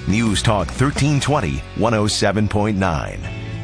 News Talk 1320, 107.9.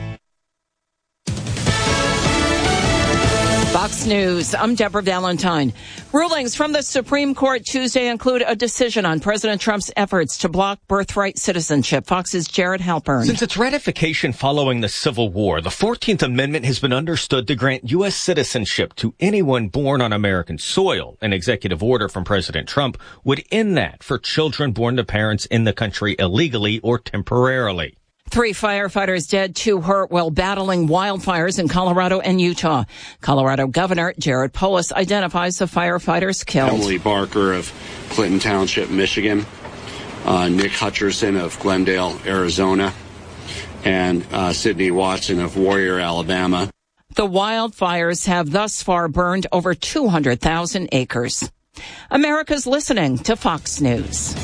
Fox News, I'm Deborah Valentine. Rulings from the Supreme Court Tuesday include a decision on President Trump's efforts to block birthright citizenship. Fox's Jared Halpern. Since its ratification following the Civil War, the 14th Amendment has been understood to grant U.S. citizenship to anyone born on American soil. An executive order from President Trump would end that for children born to parents in the country illegally or temporarily. 3 firefighters dead, 2 hurt while battling wildfires in Colorado and Utah. Colorado Governor Jared Polis identifies the firefighters killed. Emily Barker of Clinton Township, Michigan, Nick Hutcherson of Glendale, Arizona, and Sydney Watson of Warrior, Alabama. The wildfires have thus far burned over 200,000 acres. America's listening to Fox News.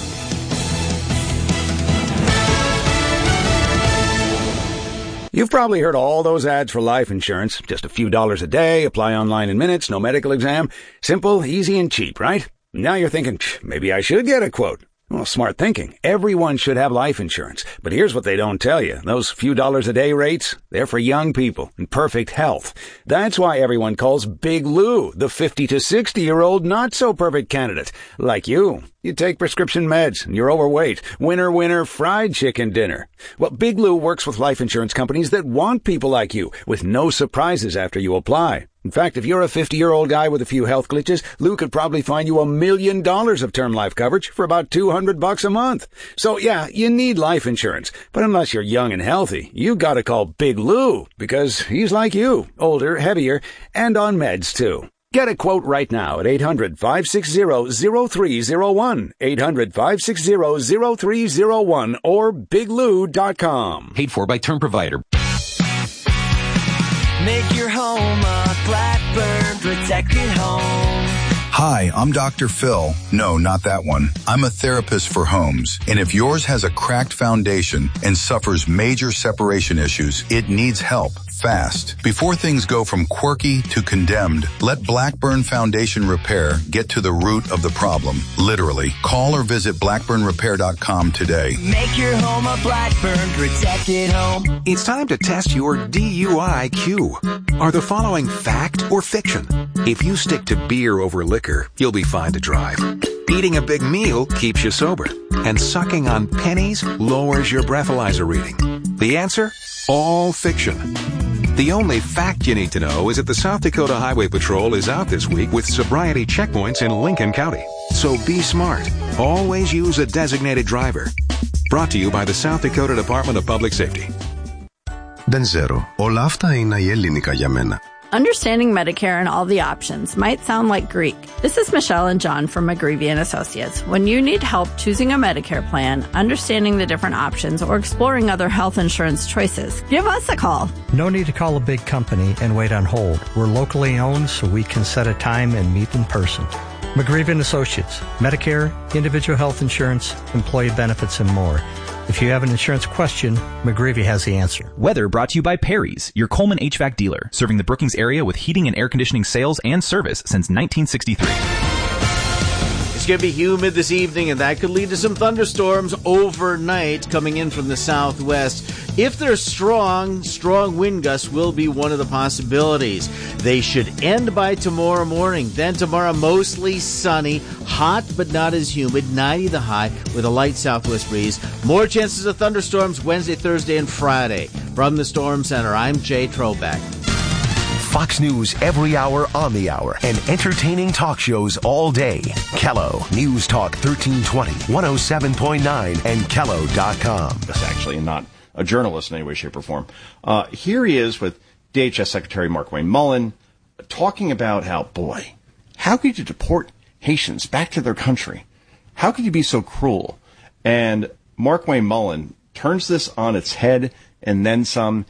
You've probably heard all those ads for life insurance. Just a few dollars a day, apply online in minutes, no medical exam. Simple, easy, and cheap, right? Now you're thinking, maybe I should get a quote. Well, smart thinking. Everyone should have life insurance. But here's what they don't tell you. Those few dollars a day rates, they're for young people in perfect health. That's why everyone calls Big Lou the 50 to 60-year-old not-so-perfect candidate. Like you. You take prescription meds, and you're overweight. Winner, winner, fried chicken dinner. Well, Big Lou works with life insurance companies that want people like you, with no surprises after you apply. In fact, if you're a 50-year-old guy with a few health glitches, Lou could probably find you $1 million of term life coverage for about $200 a month. So yeah, you need life insurance. But unless you're young and healthy, you gotta call Big Lou, because he's like you, older, heavier, and on meds too. Get a quote right now at 800-560-0301, 800-560-0301, or biglou.com. Paid for by Term Provider. Make your home a Blackburn protected home. Hi, I'm Dr. Phil. No, not that one. I'm a therapist for homes. And if yours has a cracked foundation and suffers major separation issues, it needs help. Fast. Before things go from quirky to condemned, let Blackburn Foundation Repair get to the root of the problem. Literally. Call or visit blackburnrepair.com today. Make your home a Blackburn protected home. It's time to test your DUI-Q. Are the following fact or fiction? If you stick to beer over liquor, you'll be fine to drive. Eating a big meal keeps you sober. And sucking on pennies lowers your breathalyzer reading. The answer? All fiction. The only fact you need to know is that the South Dakota Highway Patrol is out this week with sobriety checkpoints in Lincoln County. So be smart. Always use a designated driver. Brought to you by the South Dakota Department of Public Safety. Δεν ξέρω. Όλα αυτά είναι η ελληνικά για μένα. Understanding Medicare and all the options might sound like Greek. This is Michelle and John from McGreevy & Associates. When you need help choosing a Medicare plan, understanding the different options, or exploring other health insurance choices, give us a call. No need to call a big company and wait on hold. We're locally owned, so we can set a time and meet in person. McGreevy & Associates. Medicare, individual health insurance, employee benefits, and more. If you have an insurance question, McGreevy has the answer. Weather brought to you by Perry's, your Coleman HVAC dealer, serving the Brookings area with heating and air conditioning sales and service since 1963. It's going to be humid this evening, and that could lead to some thunderstorms overnight coming in from the southwest. If they're strong wind gusts will be one of the possibilities. They should end by tomorrow morning. Then tomorrow, mostly sunny, hot but not as humid, 90 the high with a light southwest breeze. More chances of thunderstorms Wednesday, Thursday, and Friday. From the Storm Center, I'm Jay Trobeck. Fox News every hour on the hour and entertaining talk shows all day. Kello, News Talk 1320, 107.9 and Kello.com. That's actually not a journalist in any way, shape, or form. Here he is with DHS Secretary Markwayne Mullin talking about how, boy, how could you deport Haitians back to their country? How could you be so cruel? And Markwayne Mullin turns this on its head and then some.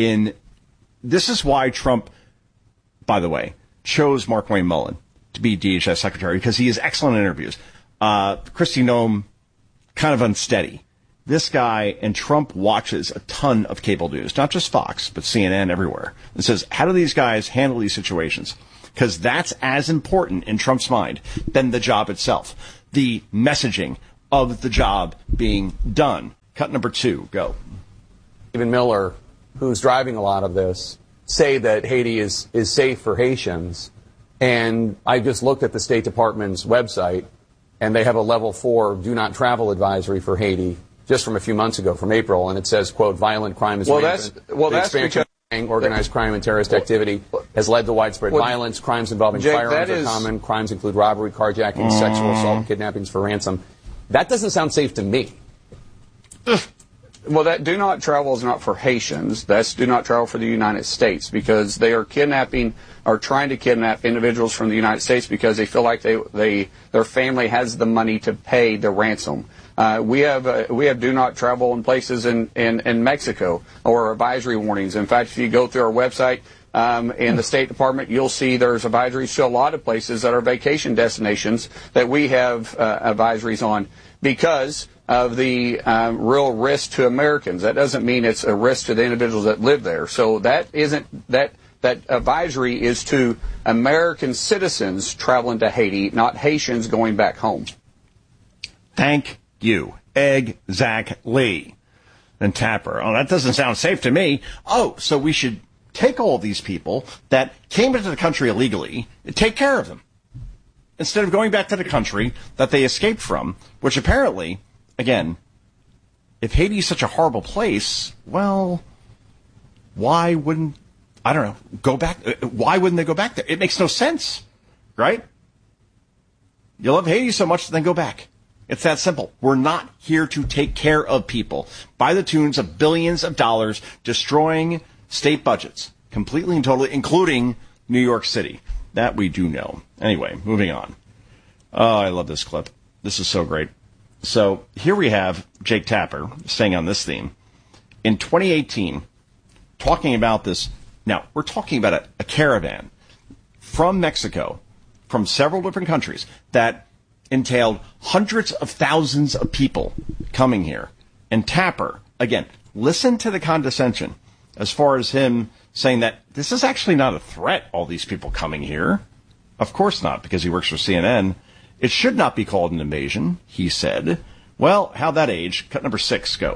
This is why Trump, by the way, chose Markwayne Mullin to be DHS Secretary, because he is excellent in interviews. Kristi Noem, kind of unsteady. This guy, and Trump watches a ton of cable news, not just Fox, but CNN everywhere, and says, how do these guys handle these situations? Because that's as important in Trump's mind than the job itself. The messaging of the job being done. Cut number 2, go. Stephen Miller, who's driving a lot of this, say that Haiti is safe for Haitians. And I just looked at the State Department's website, and they have a level 4 do not travel advisory for Haiti just from a few months ago, from April, and it says, quote, violent crime is rampant. The expansion of organized crime and terrorist activity has led to widespread violence. Crimes involving firearms are common. Crimes include robbery, carjacking, sexual assault, and kidnappings for ransom. That doesn't sound safe to me. Well, that do not travel is not for Haitians. That's do not travel for the United States, because they are kidnapping or trying to kidnap individuals from the United States because they feel like their family has the money to pay the ransom. We have do not travel in places in Mexico, or advisory warnings. In fact, if you go through our website in the State Department, you'll see there's advisories to a lot of places that are vacation destinations that we have advisories on because of the real risk to Americans. That doesn't mean it's a risk to the individuals that live there. So that advisory is to American citizens traveling to Haiti, not Haitians going back home. Thank you. Exactly. Then Tapper. Oh, that doesn't sound safe to me. Oh, so we should take all these people that came into the country illegally and take care of them instead of going back to the country that they escaped from, which apparently, again, if Haiti is such a horrible place, well, why wouldn't, I don't know, go back? Why wouldn't they go back there? It makes no sense, right? You love Haiti so much, then go back. It's that simple. We're not here to take care of people by the tunes of billions of dollars, destroying state budgets completely and totally, including New York City. That we do know. Anyway, moving on. Oh, I love this clip. This is so great. So here we have Jake Tapper staying on this theme. In 2018, talking about this. Now, we're talking about a caravan from Mexico, from several different countries, that entailed hundreds of thousands of people coming here. And Tapper, again, listen to the condescension as far as him saying that this is actually not a threat, all these people coming here. Of course not, because he works for CNN. It should not be called an invasion, he said. Well, how'd that age? Cut number 6, go.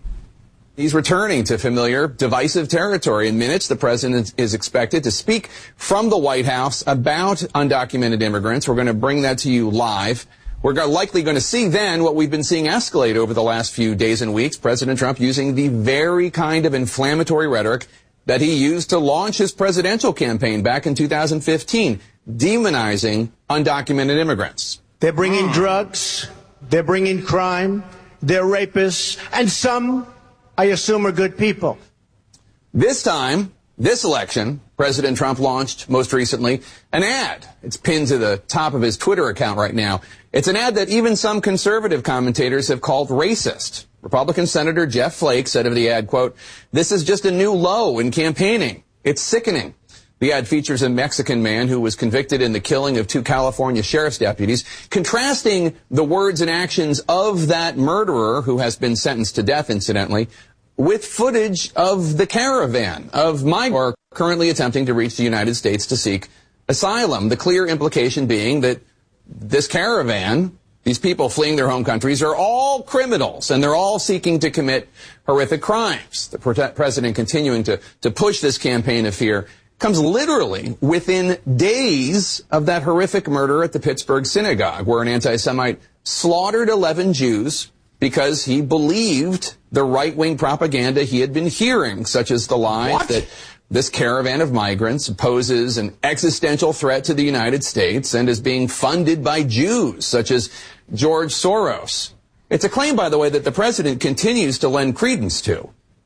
He's returning to familiar, divisive territory. In minutes, the president is expected to speak from the White House about undocumented immigrants. We're going to bring that to you live. We're likely going to see then what we've been seeing escalate over the last few days and weeks. President Trump using the very kind of inflammatory rhetoric that he used to launch his presidential campaign back in 2015, demonizing undocumented immigrants. They're bringing drugs, they're bringing crime, they're rapists, and some, I assume, are good people. This time, this election, President Trump launched, most recently, an ad. It's pinned to the top of his Twitter account right now. It's an ad that even some conservative commentators have called racist. Republican Senator Jeff Flake said of the ad, quote, "This is just a new low in campaigning. It's sickening." The ad features a Mexican man who was convicted in the killing of 2 California sheriff's deputies, contrasting the words and actions of that murderer, who has been sentenced to death, incidentally, with footage of the caravan of migrants currently attempting to reach the United States to seek asylum. The clear implication being that this caravan, these people fleeing their home countries, are all criminals, and they're all seeking to commit horrific crimes. The president continuing to push this campaign of fear comes literally within days of that horrific murder at the Pittsburgh synagogue, where an anti-Semite slaughtered 11 Jews because he believed the right-wing propaganda he had been hearing, such as the lie that this caravan of migrants poses an existential threat to the United States and is being funded by Jews, such as George Soros. It's a claim, by the way, that the president continues to lend credence to.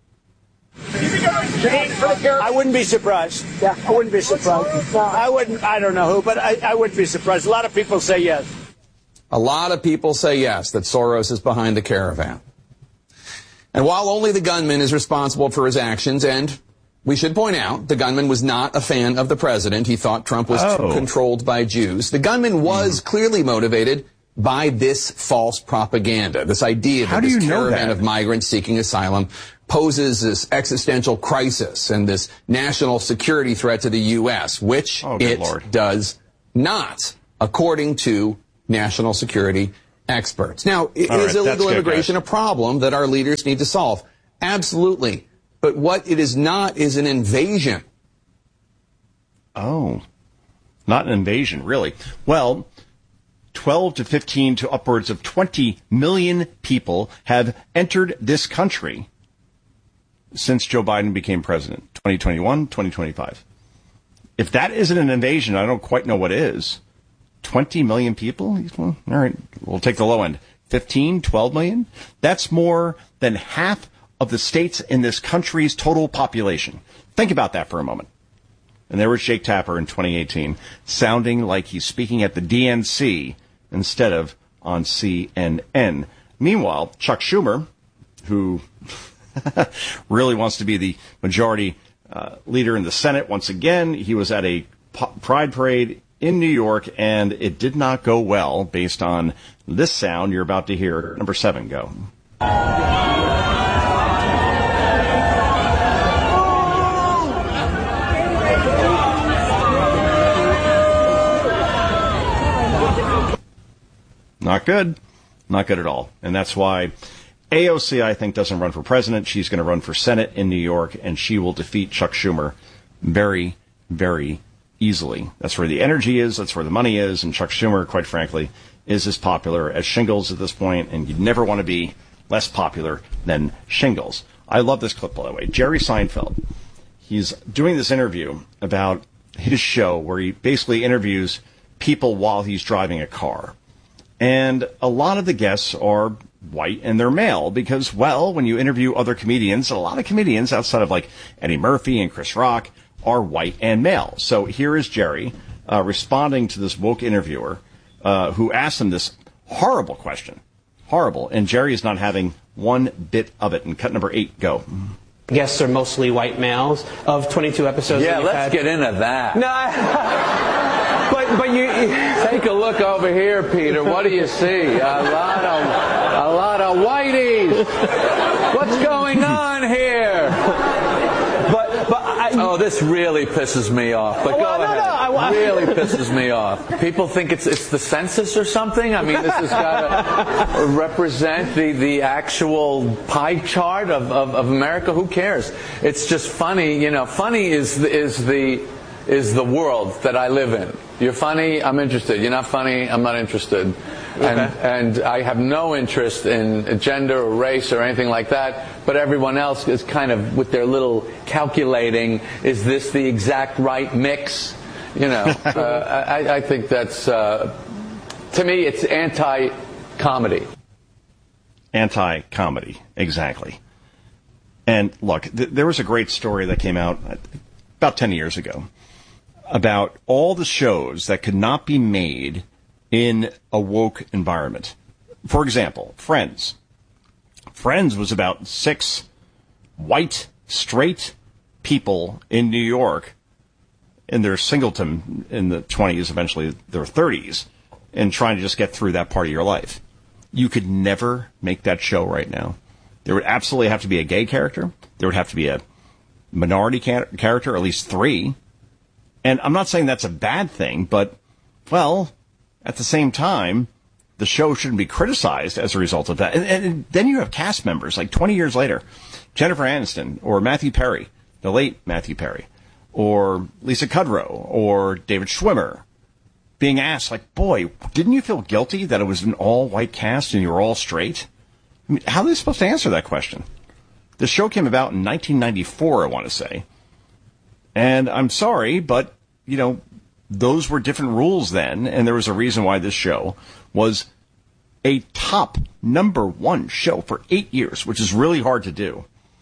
I wouldn't be surprised. Yeah, I wouldn't be surprised. No, I wouldn't. I don't know who, but I wouldn't be surprised. A lot of people say yes. A lot of people say yes, that Soros is behind the caravan. And while only the gunman is responsible for his actions, and we should point out, the gunman was not a fan of the president. He thought Trump was too controlled by Jews. The gunman was clearly motivated by this false propaganda, this idea that this caravan of migrants seeking asylum poses this existential crisis and this national security threat to the U.S., which it does not, according to national security experts. Now, is All right, illegal immigration guys. a problem that our leaders need to solve? Absolutely. But what it is not is an invasion. Oh, not an invasion, really. Well, 12 to 15 to upwards of 20 million people have entered this country since Joe Biden became president, 2021, 2025. If that isn't an invasion, I don't quite know what is. 20 million people? Well, all right, we'll take the low end. 15, 12 million? That's more than half of the states in this country's total population. Think about that for a moment. And there was Jake Tapper in 2018, sounding like he's speaking at the DNC instead of on CNN. Meanwhile, Chuck Schumer, who really wants to be the majority leader in the Senate once again, he was at a pride parade in New York, and it did not go well based on this sound you're about to hear. Number 7, go. Not good. Not good at all. And that's why AOC, I think, doesn't run for president. She's going to run for Senate in New York, and she will defeat Chuck Schumer very, very easily. That's where the energy is. That's where the money is. And Chuck Schumer, quite frankly, is as popular as Shingles at this point, and you'd never want to be less popular than Shingles. I love this clip, by the way. Jerry Seinfeld. He's doing this interview about his show where he basically interviews people while he's driving a car. And a lot of the guests are white and they're male because, well, when you interview other comedians, a lot of comedians outside of like Eddie Murphy and Chris Rock are white and male. So here is Jerry responding to this woke interviewer who asked him this horrible question. Horrible. And Jerry is not having one bit of it. And cut number 8, go. Guests are mostly white males of 22 episodes. Yeah, let's get into that. No, but you take a look over here, Peter. What do you see? A lot of whiteys. What's going on here? Oh, this really pisses me off. But go ahead. Really pisses me off. People think it's the census or something. I mean, this has got to represent the actual pie chart of America. Who cares? It's just funny. You know, funny is the world that I live in. You're funny, I'm interested. You're not funny, I'm not interested. Okay. And I have no interest in gender or race or anything like that, but everyone else is kind of with their little calculating, is this the exact right mix? You know, I think that's, to me, it's anti-comedy. Anti-comedy, exactly. And look, there was a great story that came out about 10 years ago about all the shows that could not be made in a woke environment. For example, Friends. Friends was about 6 white, straight people in New York in their singleton in the 20s, eventually their 30s, and trying to just get through that part of your life. You could never make that show right now. There would absolutely have to be a gay character. There would have to be a minority character, at least 3. And I'm not saying that's a bad thing, but, well, at the same time, the show shouldn't be criticized as a result of that. And then you have cast members, like 20 years later, Jennifer Aniston or Matthew Perry, the late Matthew Perry, or Lisa Kudrow or David Schwimmer, being asked, like, boy, didn't you feel guilty that it was an all-white cast and you were all straight? I mean, how are they supposed to answer that question? The show came about in 1994, I want to say. And I'm sorry, but, you know, those were different rules then, and there was a reason why this show was a top #1 show for 8 years, which is really hard to do.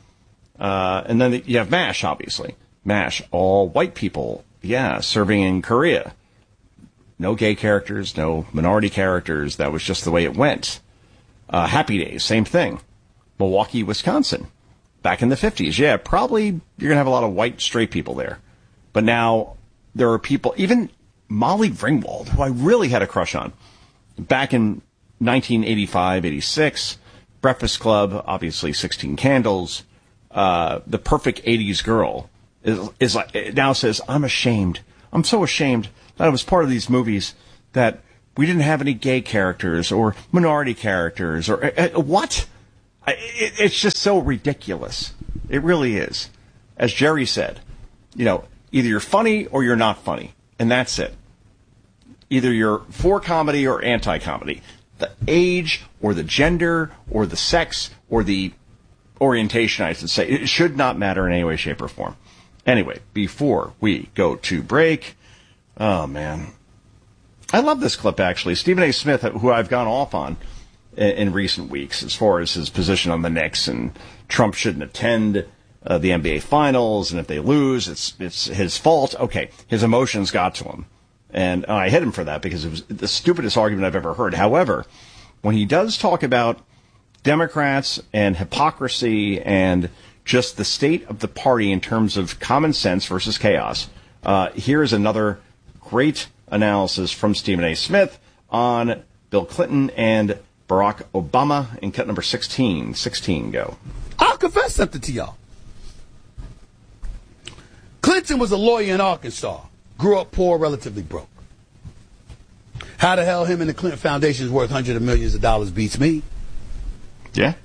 And then you have MASH, obviously. MASH, all white people, serving in Korea. No gay characters, no minority characters. That was just the way it went. Happy Days, same thing. Milwaukee, Wisconsin. Back in the 50s, probably you're going to have a lot of white, straight people there. But now there are people, even Molly Ringwald, who I really had a crush on. Back in 1985, 86, Breakfast Club, obviously 16 Candles, the perfect 80s girl, is like, now says, I'm ashamed. I'm so ashamed that I was part of these movies that we didn't have any gay characters or minority characters or what? It's just so ridiculous. It really is. As Jerry said, either you're funny or you're not funny, and that's it. Either you're for comedy or anti-comedy. The age or the gender or the sex or the orientation, I should say, it should not matter in any way, shape, or form. Anyway, before we go to break, oh man, I love this clip actually. Stephen A. Smith, who I've gone off on in recent weeks as far as his position on the Knicks, and Trump shouldn't attend the NBA Finals, and if they lose, it's his fault. Okay, his emotions got to him. And I hit him for that because it was the stupidest argument I've ever heard. However, when he does talk about Democrats and hypocrisy and just the state of the party in terms of common sense versus chaos, here is another great analysis from Stephen A. Smith on Bill Clinton and Barack Obama in cut number 16. 16, go. I'll confess something to y'all. Clinton was a lawyer in Arkansas. Grew up poor, relatively broke. How the hell him and the Clinton Foundation is worth hundreds of millions of dollars beats me. Yeah.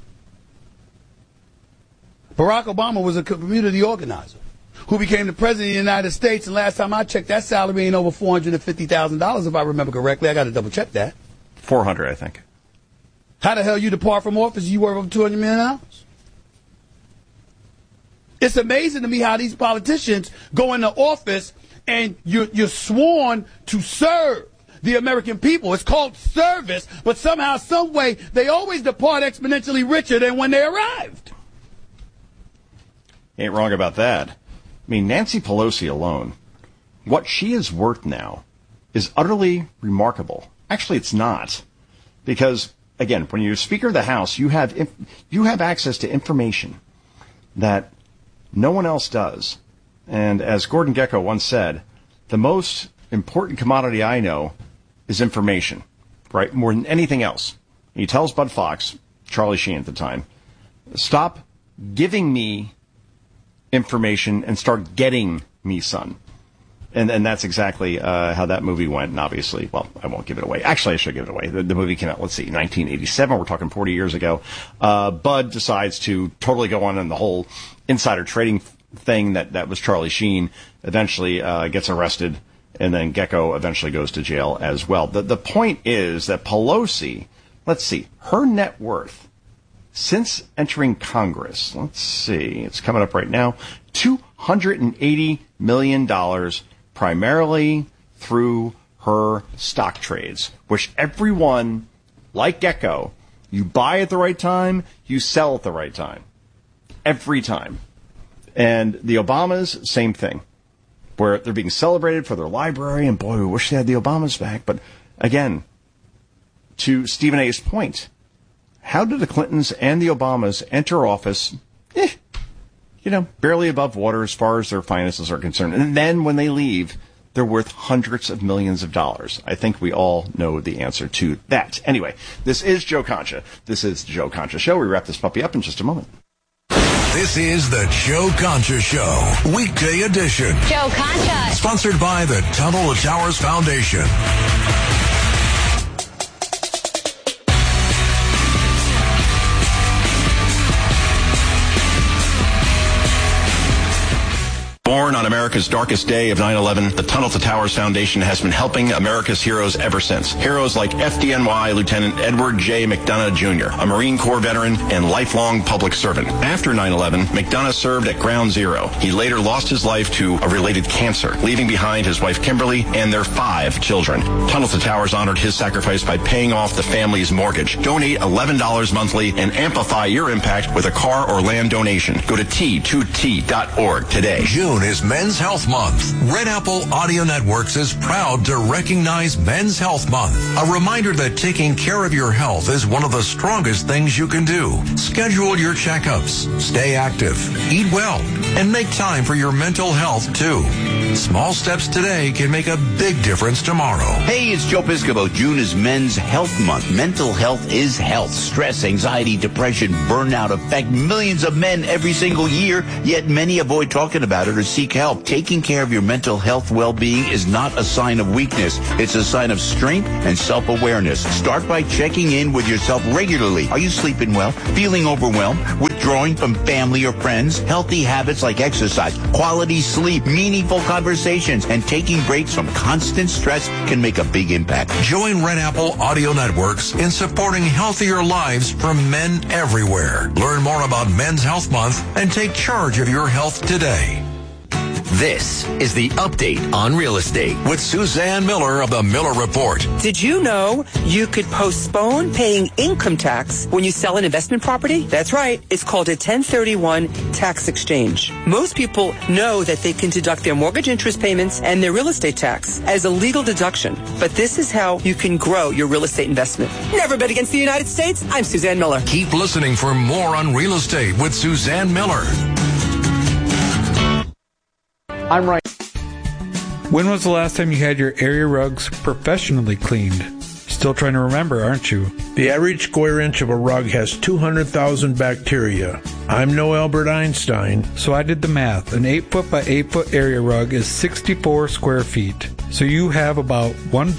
Barack Obama was a community organizer who became the president of the United States, and last time I checked, that salary ain't over $450,000 if I remember correctly. I got to double check that. 400, I think. How the hell you depart from office? You worth over $200 million? It's amazing to me how these politicians go into office and you're sworn to serve the American people. It's called service, but somehow, some way, they always depart exponentially richer than when they arrived. Ain't wrong about that. I mean, Nancy Pelosi alone, what she is worth now is utterly remarkable. Actually, it's not. Because, again, when you're Speaker of the House, you have access to information that no one else does. And as Gordon Gekko once said, the most important commodity I know is information, right? More than anything else. He tells Bud Fox, Charlie Sheen at the time, stop giving me information and start getting me, son. And that's exactly how that movie went. And obviously, well, I won't give it away. Actually, I should give it away. The movie came out, let's see, 1987. We're talking 40 years ago. Bud decides to totally go on in the whole insider trading thing that was Charlie Sheen. Eventually gets arrested, and then Gekko eventually goes to jail as well. The point is that Pelosi, let's see, her net worth since entering Congress, let's see, it's coming up right now, $280 million, primarily through her stock trades, which everyone, like Gekko, you buy at the right time, you sell at the right time. Every time. And the Obamas, same thing, where they're being celebrated for their library, and boy, we wish they had the Obamas back. But again, to Stephen A.'s point, how did the Clintons and the Obamas enter office, barely above water as far as their finances are concerned? And then when they leave, they're worth hundreds of millions of dollars. I think we all know the answer to that. Anyway, this is Joe Concha. This is the Joe Concha Show. We wrap this puppy up in just a moment. This is the Joe Concha Show, weekday edition. Joe Concha. Sponsored by the Tunnel to Towers Foundation. Born on America's darkest day of 9/11, the Tunnel to Towers Foundation has been helping America's heroes ever since. Heroes like FDNY Lieutenant Edward J. McDonough Jr., a Marine Corps veteran and lifelong public servant. After 9/11, McDonough served at Ground Zero. He later lost his life to a related cancer, leaving behind his wife Kimberly and their 5 children. Tunnel to Towers honored his sacrifice by paying off the family's mortgage. Donate $11 monthly and amplify your impact with a car or land donation. Go to T2T.org today. June is Men's Health Month. Red Apple Audio Networks is proud to recognize Men's Health Month. A reminder that taking care of your health is one of the strongest things you can do. Schedule your checkups, stay active, eat well, and make time for your mental health too. Small steps today can make a big difference tomorrow. Hey, it's Joe Piscopo. June is Men's Health Month. Mental health is health. Stress, anxiety, depression, burnout affect millions of men every single year, yet many avoid talking about it or seek help. Taking care of your mental health well-being is not a sign of weakness. It's a sign of strength and self-awareness. Start by checking in with yourself regularly. Are you sleeping well? Feeling overwhelmed? Withdrawing from family or friends? Healthy habits like exercise, quality sleep, meaningful conversations, and taking breaks from constant stress can make a big impact. Join Red Apple Audio Networks in supporting healthier lives for men everywhere. Learn more about Men's Health Month and take charge of your health today. This is the Update on Real Estate with Suzanne Miller of the Miller Report. Did you know you could postpone paying income tax when you sell an investment property? That's right. It's called a 1031 tax exchange. Most people know that they can deduct their mortgage interest payments and their real estate tax as a legal deduction. But this is how you can grow your real estate investment. Never bet against the United States. I'm Suzanne Miller. Keep listening for more on real estate with Suzanne Miller. I'm right. When was the last time you had your area rugs professionally cleaned? Still trying to remember, aren't you? The average square inch of a rug has 200,000 bacteria. I'm no Albert Einstein. So I did the math. An 8-foot by 8-foot area rug is 64 square feet. So you have about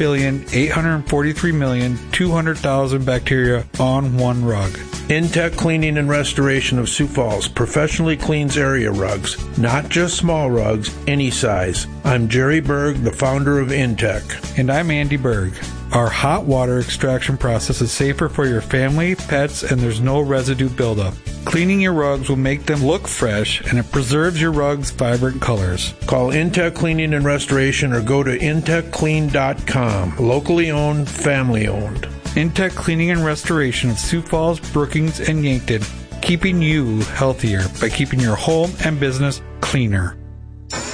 1,843,200,000 bacteria on one rug. Intech Cleaning and Restoration of Sioux Falls professionally cleans area rugs, not just small rugs, any size. I'm Jerry Berg, the founder of Intech. And I'm Andy Berg. Our hot water extraction process is safer for your family, pets, and there's no residue buildup. Cleaning your rugs will make them look fresh, and it preserves your rugs' vibrant colors. Call Intech Cleaning and Restoration or go to intechclean.com. Locally owned, family owned. Intech Cleaning and Restoration of Sioux Falls, Brookings, and Yankton, keeping you healthier by keeping your home and business cleaner.